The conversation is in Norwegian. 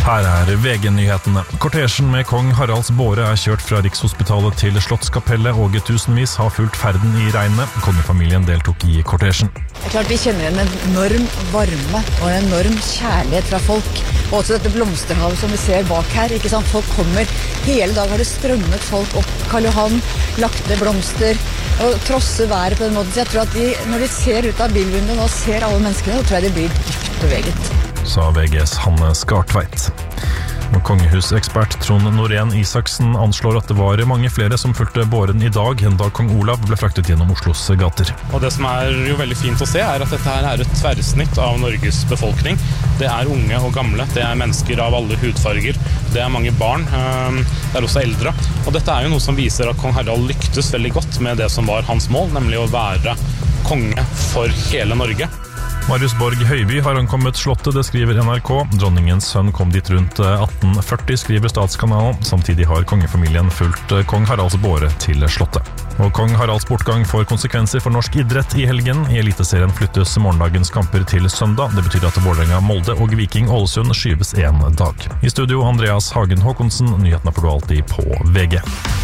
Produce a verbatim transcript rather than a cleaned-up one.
Her er V G-nyhetene. Kortesjen med kong Haralds båre er kjørt fra Rikshospitalet til Slottskapellet, og tusenvis har fulgt ferden i regnet. Kongefamilien deltok i kortesjen. Det er klart vi kjenner en enorm varme og en enorm kjærlighet fra folk. Og også dette blomsterhavet som vi ser bak her, ikke sant? Folk kommer, hele dag har det strømmet folk opp Karl Johan, lagt ned blomster, og trosser været på den måten. Så jeg tror at de, når de ser ut av bilvinduet og ser alle menneskene, så tror jeg de blir dypt beveget. Sa V G's Hanne Skartveit. Kongehusekspert Trond Norén Isaksen anslår at det var mange flere som fulgte båren i dag enn da kong Olav ble fraktet gjennom Oslos gater. Og det som er jo veldig fint å se er at dette her er et tverrsnitt av Norges befolkning. Det er unge og gamle, det er mennesker av alle hudfarger, det er mange barn, det er også eldre. Og dette er jo noe som viser at kong Harald lyktes veldig godt med det som var hans mål, nemlig å være konge for hele Norge. Marius Borg Høiby har ankommet slottet, det skriver N R K. Dronningens sønn kom dit rundt atten førti, skriver Statskanalen. Samtidig har kongefamilien fulgt kong Haralds båre til slottet. Og kong Haralds bortgang får konsekvenser for norsk idrett i helgen. I Eliteserien flyttes morgendagens kamper til søndag. Det betyr at Vålerenga, Molde og Viking Ålesund skyves en dag. I studio Andreas Hagen Håkonsen, nyhetene får du alltid på V G.